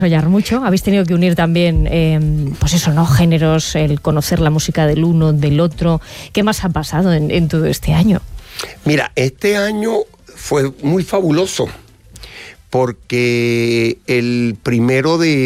desarrollar mucho. Habéis tenido que unir también, pues eso, ¿no? Géneros, el conocer la música del uno, del otro. ¿Qué más ha pasado en todo este año? Mira, este año fue muy fabuloso porque el 1 de